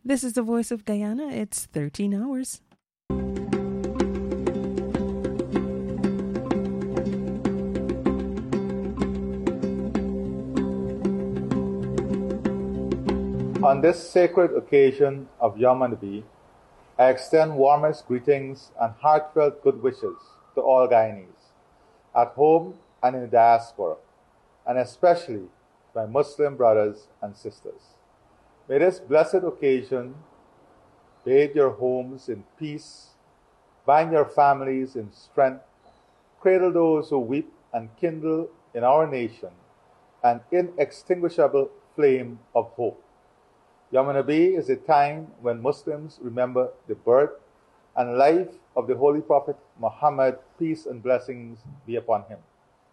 This is the Voice of Guyana. It's 13 hours. On this sacred occasion of Yom Nabi, I extend warmest greetings and heartfelt good wishes to all Guyanese, at home and in the diaspora, and especially my Muslim brothers and sisters. May this blessed occasion bathe your homes in peace, bind your families in strength, cradle those who weep, and kindle in our nation an inextinguishable flame of hope. Yom Nabi is a time when Muslims remember the birth and life of the Holy Prophet Muhammad, peace and blessings be upon him.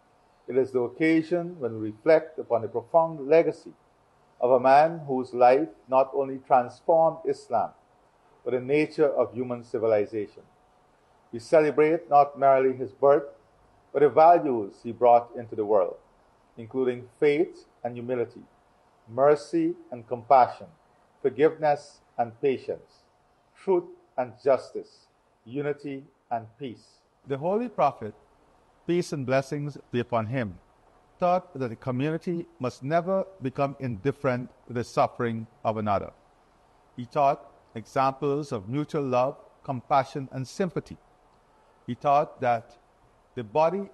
It is the occasion when we reflect upon the profound legacy of a man whose life not only transformed Islam, but the nature of human civilization. We celebrate not merely his birth, but the values he brought into the world, including faith and humility, mercy and compassion, forgiveness and patience, truth and justice, unity and peace. The Holy Prophet, peace and blessings be upon him, taught that the community must never become indifferent to the suffering of another. He taught examples of mutual love, compassion, and sympathy. He taught that the body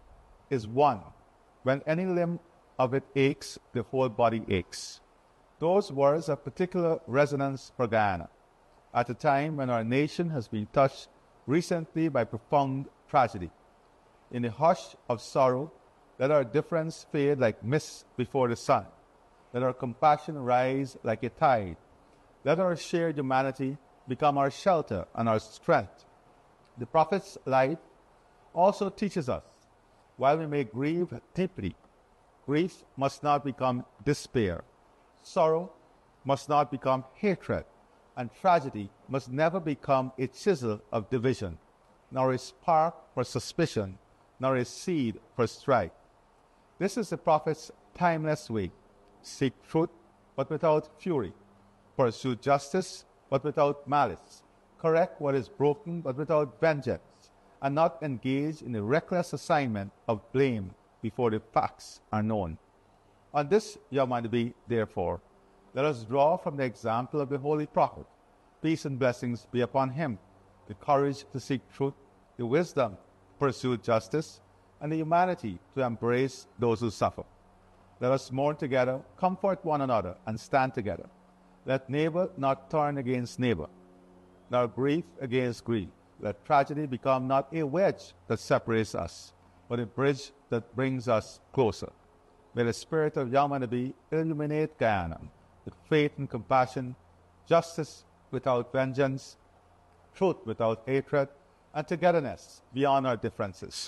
is one. When any limb of it aches, the whole body aches. Those words have particular resonance for Guyana, at a time when our nation has been touched recently by profound tragedy. In the hush of sorrow, let our difference fade like mist before the sun. Let our compassion rise like a tide. Let our shared humanity become our shelter and our strength. The Prophet's life also teaches us, while we may grieve deeply, grief must not become despair. Sorrow must not become hatred, and tragedy must never become a chisel of division, nor a spark for suspicion, nor a seed for strife. This is the Prophet's timeless way. Seek truth, but without fury. Pursue justice, but without malice. Correct what is broken, but without vengeance, and not engage in the reckless assignment of blame before the facts are known. On this Yom Nabi, therefore, let us draw from the example of the Holy Prophet, peace and blessings be upon him, the courage to seek truth, the wisdom to pursue justice, and the humanity to embrace those who suffer. Let us mourn together, comfort one another, and stand together. Let neighbor not turn against neighbor, nor grief against grief. Let tragedy become not a wedge that separates us, but a bridge that brings us closer. May the spirit of Yom Nabi illuminate Guyana with faith and compassion, justice without vengeance, truth without hatred, and togetherness beyond our differences.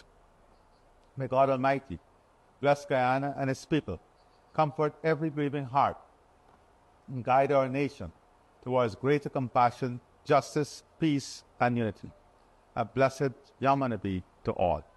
May God Almighty bless Guyana and its people, comfort every grieving heart, and guide our nation towards greater compassion, justice, peace, and unity. A blessed Yom Nabi to all.